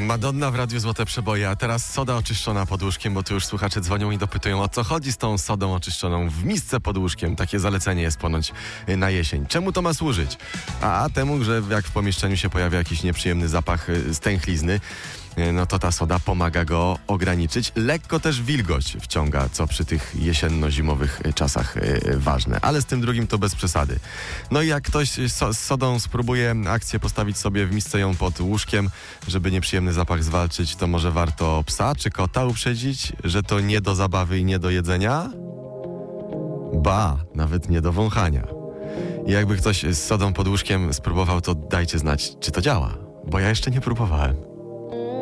Madonna w Radiu Złote Przeboje, a teraz soda oczyszczona pod łóżkiem, bo tu już słuchacze dzwonią i dopytują, o co chodzi z tą sodą oczyszczoną w misce pod łóżkiem. Takie zalecenie jest ponoć na jesień. Czemu to ma służyć? A temu, że jak w pomieszczeniu się pojawia jakiś nieprzyjemny zapach stęchlizny, no to ta soda pomaga go ograniczyć. Lekko też wilgoć wciąga, co przy tych jesienno-zimowych czasach ważne. Ale z tym drugim to bez przesady. No i jak ktoś z sodą spróbuje akcję postawić sobie w misce ją pod łóżkiem, żeby nieprzyjemny zapach zwalczyć, to może warto psa czy kota uprzedzić, że to nie do zabawy i nie do jedzenia? Ba, nawet nie do wąchania. I jakby ktoś z sodą pod łóżkiem spróbował, to dajcie znać, czy to działa. Bo ja jeszcze nie próbowałem.